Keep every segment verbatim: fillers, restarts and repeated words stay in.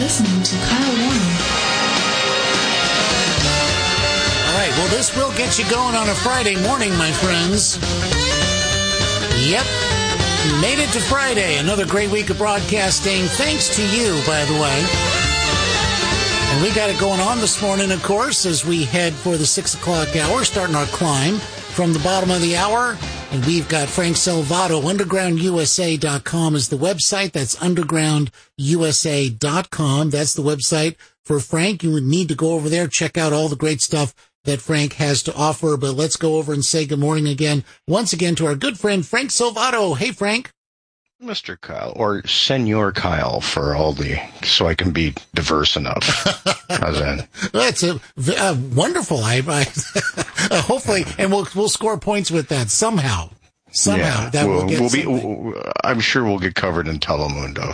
listening to Kyle Warren. All right, well, this will get you going on a Friday morning, my friends. Yep, made it to Friday. Another great week of broadcasting. Thanks to you, by the way. And we got it going on this morning, of course, as we head for the six o'clock hour, starting our climb from the bottom of the hour. And we've got Frank Salvato. underground u s a dot com is the website. That's underground u s a dot com. That's the website for Frank. You would need to go over there, check out all the great stuff that Frank has to offer. But let's go over and say good morning again, once again, to our good friend, Frank Salvato. Hey, Frank. Mister Kyle, or Senor Kyle for all the, so I can be diverse enough. How's that? That's a, uh, wonderful. I, I uh, hopefully, and we'll we'll score points with that somehow. Somehow yeah, that we'll, will get. We'll be, we'll, I'm sure we'll get covered in Telemundo.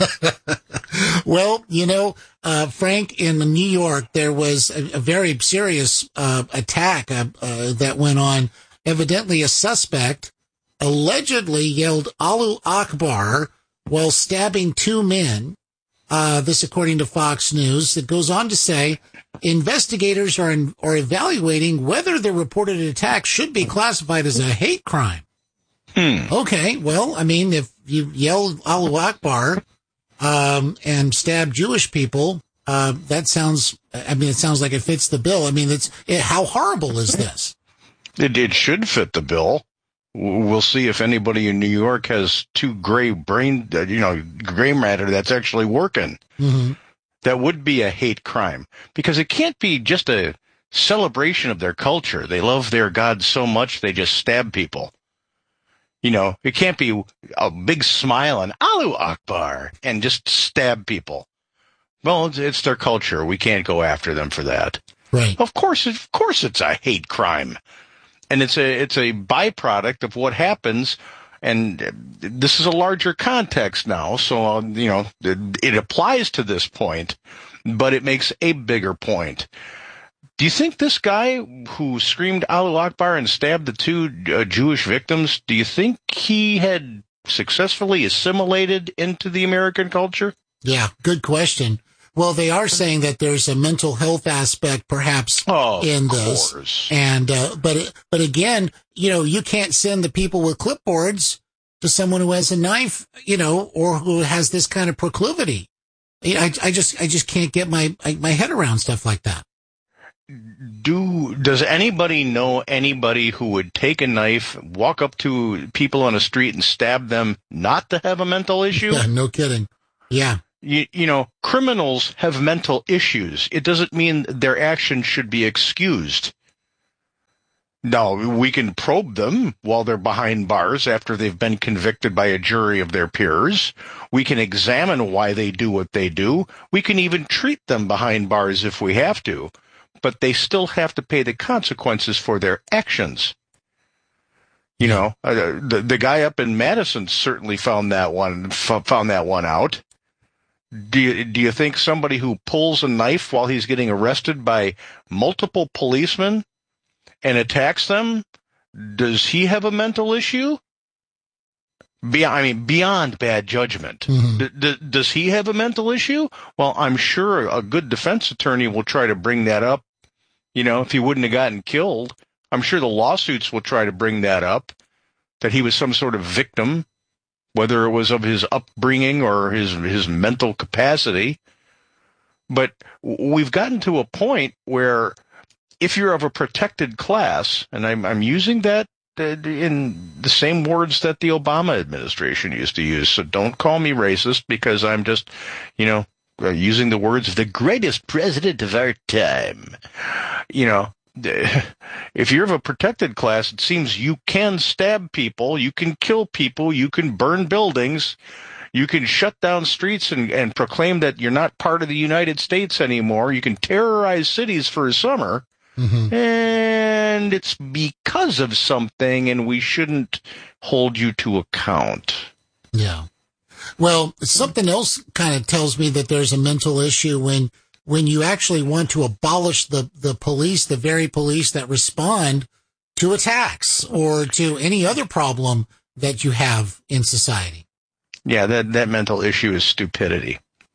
Well, you know, uh, Frank, in New York, there was a, a very serious uh, attack uh, uh, that went on. Evidently, a suspect allegedly yelled Allahu Akbar while stabbing two men. Uh, this according to Fox News. It goes on to say investigators are in, are evaluating whether the reported attack should be classified as a hate crime. Hmm. Okay, well, I mean, if you yell Allahu Akbar um, and stab Jewish people, uh, that sounds, I mean, it sounds like it fits the bill. I mean, it's it, how horrible is this? It, it should fit the bill. We'll see if anybody in New York has two gray brain, you know, gray matter that's actually working. Mm-hmm. That would be a hate crime, because it can't be just a celebration of their culture. They love their God so much they just stab people. You know, it can't be a big smile and Allahu Akbar and just stab people. Well, it's, it's their culture. We can't go after them for that. Right. Of course, of course, it's a hate crime. And it's a it's a byproduct of what happens, and this is a larger context now. So uh, you know it, it applies to this point, but it makes a bigger point. Do you think this guy who screamed Allahu Akbar and stabbed the two uh, Jewish victims, do you think he had successfully assimilated into the American culture? Yeah, good question. Well, they are saying that there's a mental health aspect, perhaps, oh, in of this. Course. And uh, but but again, you know, you can't send the people with clipboards to someone who has a knife, you know, or who has this kind of proclivity. I, I just I just can't get my my head around stuff like that. Do does anybody know anybody who would take a knife, walk up to people on the street, and stab them, not to have a mental issue? Yeah, no kidding. Yeah. You, you know, criminals have mental issues. It doesn't mean their actions should be excused. No, we can probe them while they're behind bars after they've been convicted by a jury of their peers. We can examine why they do what they do. We can even treat them behind bars if we have to. But they still have to pay the consequences for their actions. You know, uh, the the guy up in Madison certainly found that one f- found that one out. Do you, do you think somebody who pulls a knife while he's getting arrested by multiple policemen and attacks them, does he have a mental issue? Be, I mean, beyond bad judgment. Mm-hmm. D- d- does he have a mental issue? Well, I'm sure a good defense attorney will try to bring that up. You know, if he wouldn't have gotten killed, I'm sure the lawsuits will try to bring that up, that he was some sort of victim, whether it was of his upbringing or his his mental capacity. But we've gotten to a point where if you're of a protected class, and I'm, I'm using that in the same words that the Obama administration used to use, so don't call me racist, because I'm just, you know, using the words of the greatest president of our time. You know, if you're of a protected class, it seems you can stab people, you can kill people, you can burn buildings, you can shut down streets and, and proclaim that you're not part of the United States anymore. You can terrorize cities for a summer, mm-hmm. and it's because of something, and we shouldn't hold you to account. Yeah. Well, something else kind of tells me that there's a mental issue when when you actually want to abolish the, the police, the very police that respond to attacks or to any other problem that you have in society. Yeah, that, that mental issue is stupidity.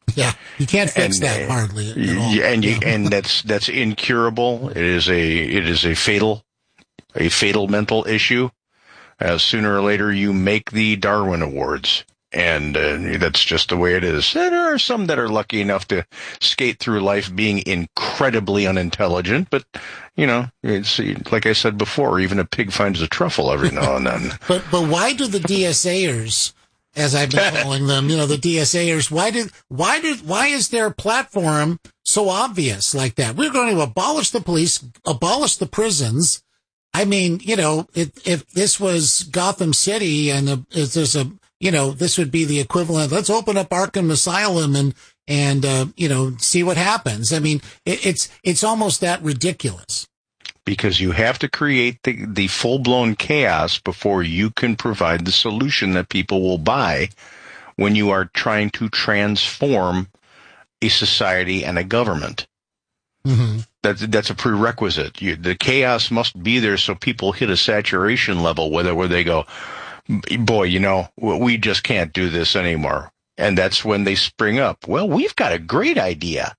Yeah, you can't fix and, that hardly at all. Yeah, and you, yeah. and that's that's incurable. It is a it is a fatal a fatal mental issue. As sooner or later you make the Darwin Awards, and uh, that's just the way it is. There are some that are lucky enough to skate through life being incredibly unintelligent, but you know, it's like I said before, even a pig finds a truffle every now and then. but but why do the DSAers, as I've been calling them, you know, the DSAers, why did why did why is their platform so obvious like that? We're going to abolish the police, abolish the prisons. I mean, you know, if, if this was Gotham City and a, if there's a, you know, this would be the equivalent. Let's open up Arkham Asylum and, and, uh, you know, see what happens. I mean, it, it's, it's almost that ridiculous. Because you have to create the, the full-blown chaos before you can provide the solution that people will buy when you are trying to transform a society and a government. Mm-hmm. That's, that's a prerequisite. You, the chaos must be there so people hit a saturation level where they, where they go, boy, you know, we just can't do this anymore. And that's when they spring up. Well, we've got a great idea.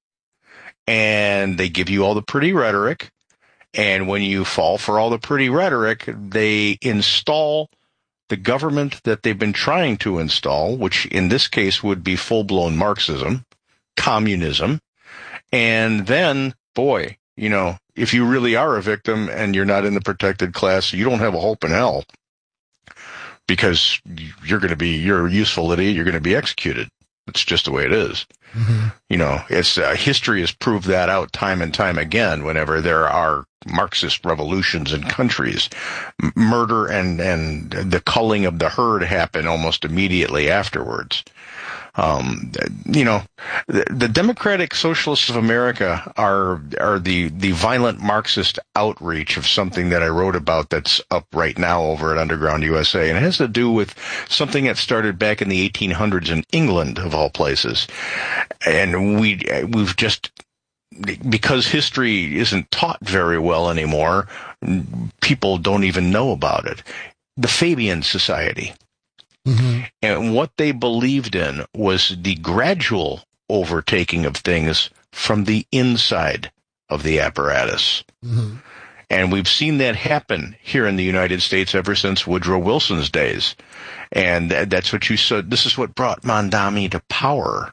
And they give you all the pretty rhetoric. And when you fall for all the pretty rhetoric, they install the government that they've been trying to install, which in this case would be full-blown Marxism, communism. And then, boy, you know, if you really are a victim and you're not in the protected class, you don't have a hope in hell because you're going to be, you're a useful idiot, you're going to be executed. It's just the way it is. Mm-hmm. You know, it's uh, history has proved that out time and time again whenever there are Marxist revolutions in countries. M- murder and, and the culling of the herd happen almost immediately afterwards. Um, you know, the, the Democratic Socialists of America are are the, the violent Marxist outreach of something that I wrote about that's up right now over at Underground U S A. And it has to do with something that started back in the eighteen hundreds in England, of all places. And we, we've just, because history isn't taught very well anymore, people don't even know about it. The Fabian Society. Mm-hmm. And what they believed in was the gradual overtaking of things from the inside of the apparatus. Mm-hmm. And we've seen that happen here in the United States ever since Woodrow Wilson's days. And that's what you said. This is what brought Mondami to power.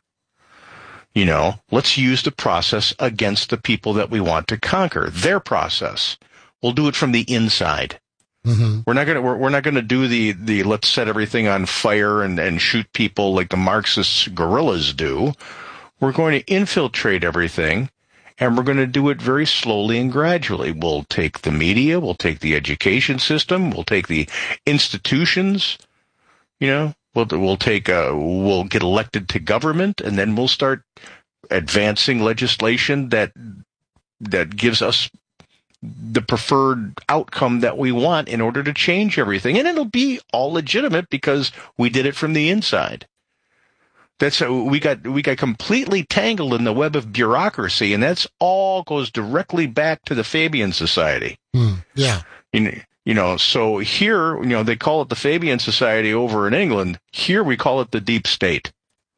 You know, let's use the process against the people that we want to conquer. Their process. We'll do it from the inside. Mm-hmm. We're not gonna we're, we're not gonna do the, the let's set everything on fire and, and shoot people like the Marxist guerrillas do. We're going to infiltrate everything, and we're going to do it very slowly and gradually. We'll take the media, we'll take the education system, we'll take the institutions. You know, we'll we'll take uh we'll get elected to government, and then we'll start advancing legislation that that gives us the preferred outcome that we want in order to change everything. And it'll be all legitimate because we did it from the inside. That's uh, we got we got completely tangled in the web of bureaucracy, and that's all goes directly back to the Fabian Society. Mm, yeah. You know, you know, so here, you know, they call it the Fabian Society over in England. Here we call it the deep state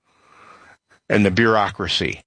and the bureaucracy.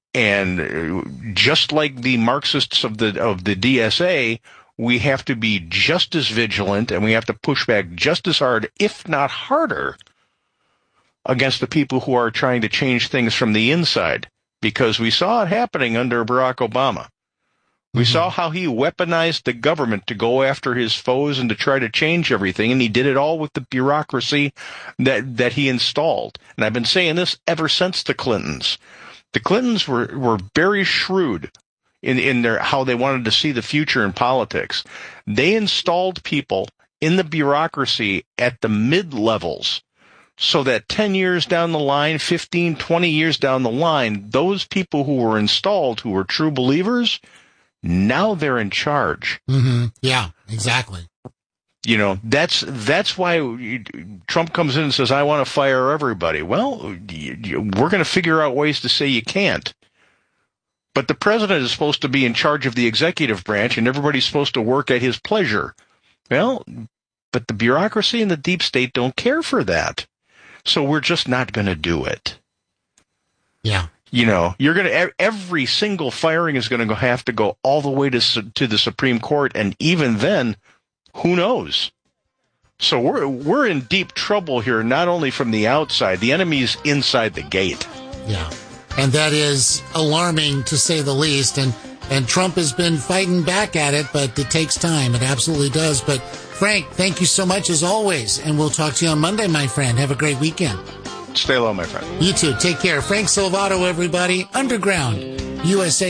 And just like the Marxists of the of the D S A, we have to be just as vigilant, and we have to push back just as hard, if not harder, against the people who are trying to change things from the inside. Because we saw it happening under Barack Obama. We mm-hmm. saw how he weaponized the government to go after his foes and to try to change everything, and he did it all with the bureaucracy that that he installed. And I've been saying this ever since the Clintons. The Clintons were, were very shrewd in, in their how they wanted to see the future in politics. They installed people in the bureaucracy at the mid-levels so that ten years down the line, fifteen, twenty years down the line, those people who were installed, who were true believers, now they're in charge. Mm-hmm. Yeah, exactly. You know, that's that's why Trump comes in and says, I want to fire everybody. Well, we're going to figure out ways to say you can't. But the president is supposed to be in charge of the executive branch, and everybody's supposed to work at his pleasure. Well, but the bureaucracy and the deep state don't care for that. So we're just not going to do it. Yeah. You know, you're going to, every single firing is going to have to go all the way to, to the Supreme Court. And even then, who knows? So we're, we're in deep trouble here, not only from the outside, the enemy's inside the gate. Yeah. And that is alarming, to say the least. And, and Trump has been fighting back at it, but it takes time. It absolutely does. But Frank, thank you so much as always. And we'll talk to you on Monday, my friend. Have a great weekend. Stay low, my friend. You too. Take care. Frank Salvato, everybody. Underground U S A.